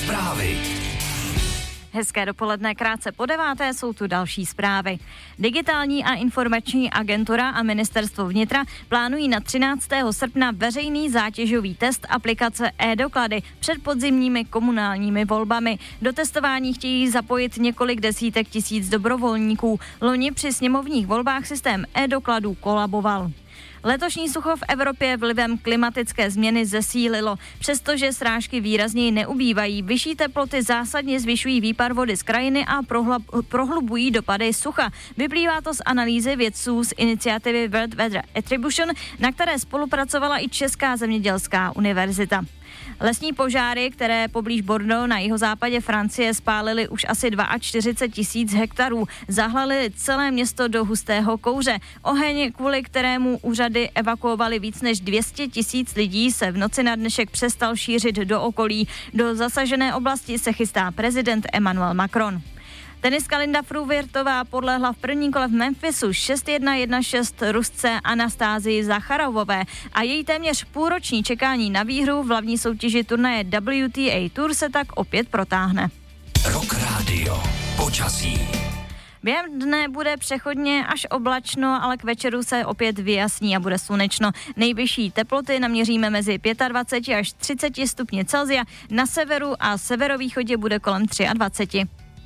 Zprávy. Hezké dopoledne, krátce po 9. jsou tu další zprávy. Digitální a informační agentura a ministerstvo vnitra plánují na 13. srpna veřejný zátěžový test aplikace e-doklady před podzimními komunálními volbami. Do testování chtějí zapojit několik desítek tisíc dobrovolníků. Loni při sněmovních volbách systém e-dokladů kolaboval. Letošní sucho v Evropě vlivem klimatické změny zesílilo. Přestože srážky výrazněji neubývají, vyšší teploty zásadně zvyšují výpar vody z krajiny a prohlubují dopady sucha. Vyplývá to z analýzy vědců z iniciativy World Weather Attribution, na které spolupracovala i Česká zemědělská univerzita. Lesní požáry, které poblíž Bordeaux na jihozápadě Francie spálily už asi 42 000 hektarů, zahlily celé město do hustého kouře. Oheň, kvůli kterému úřady evakuovaly víc než 200 000 lidí, se v noci na dnešek přestal šířit do okolí. Do zasažené oblasti se chystá prezident Emmanuel Macron. Tenistka Linda Fruhvirtová podlehla v prvním kole v Memphisu 6-1, 1-6 Rusce Anastázii Zacharovové a její téměř půlroční čekání na výhru v hlavní soutěži turnaje WTA Tour se tak opět protáhne. Rock Radio. Počasí. Během dne bude přechodně až oblačno, ale k večeru se opět vyjasní a bude slunečno. Nejvyšší teploty naměříme mezi 25 až 30 stupně Celsia, na severu a severovýchodě bude kolem 23.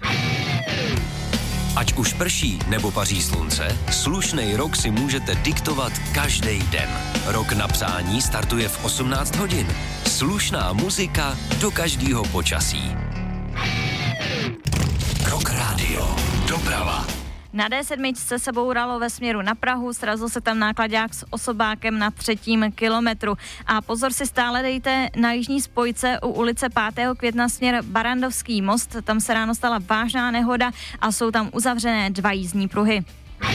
Ať už prší nebo paří slunce, slušnej rok si můžete diktovat každý den. Rok na přání startuje v 18 hodin. Slušná muzika do každého počasí. Rock Radio. Doprava. Na D7 se bouralo ve směru na Prahu, srazil se tam náklaďák s osobákem na 3. kilometru. A pozor si stále dejte na jižní spojce u ulice 5. května směr Barandovský most. Tam se ráno stala vážná nehoda a jsou tam uzavřené 2 jízdní pruhy.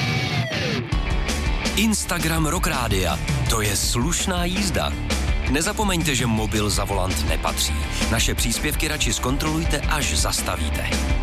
Instagram Rock Rádia. To je slušná jízda. Nezapomeňte, že mobil za volant nepatří. Naše příspěvky radši zkontrolujte, až zastavíte.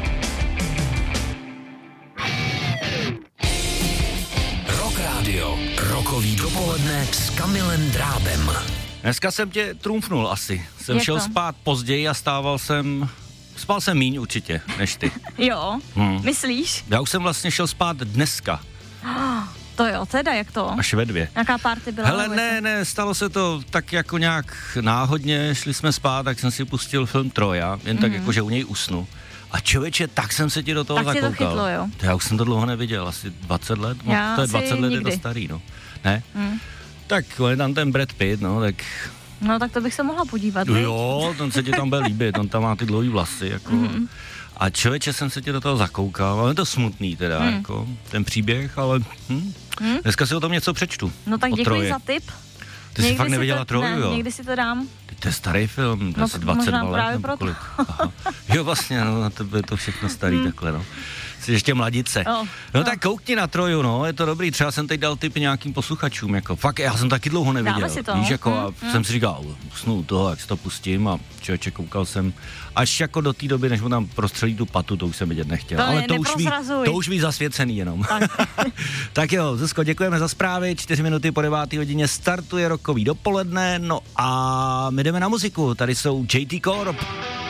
Rokový dopoledne s Kamilem Drábem. Dneska jsem tě trumfnul asi. Jsem šel spát později a spal jsem míň určitě, než ty. Jo, myslíš? Já už jsem vlastně šel spát dneska. To jo, teda jak to? Až ve 2. Jaká party byla? Hele, ne, stalo se to tak jako nějak náhodně, šli jsme spát, tak jsem si pustil film Troja, jen tak jako, že u něj usnu. A člověče, tak jsem se ti do toho zakoukal. Tak tě to chytlo, jo? Já už jsem to dlouho neviděl, asi 20 let. To je 20 let, nikdy. Je to starý, no. Ne? Tak je tam ten Brad Pitt, no, tak... No, tak to bych se mohla podívat, jo, ten se ti tam bude líbit, on tam má ty dlouhý vlasy, jako... A člověče, jsem se ti do toho zakoukal, ale je to smutný teda, jako, ten příběh, ale... Dneska si o tom něco přečtu. No tak děkuji za tip. Ty jsi fakt neviděla Troju, jo? Někdy si to dám. To je starý film, to je asi 22 let, nebo kolik. Jo, vlastně, no, na tebe je to všechno starý takhle, no. Jsi ještě mladice. No tak koukni na Troju, no, je to dobrý, třeba jsem teď dal tip nějakým posluchačům, jako fakt, já jsem taky dlouho neviděl. Víš, jako, a jsem si říkal, usnu toho, jak si to pustím a člověče, koukal jsem až jako do té doby, než mu tam prostřelí tu patu, to už jsem vidět nechtěl. Ale to už ví zasvěcený jenom. Tak jo, Zuzko, děkujeme za zprávy, 4 minuty po 9. hodině startuje rokový dopoledne, no a my jdeme na muziku, tady jsou JT Corp.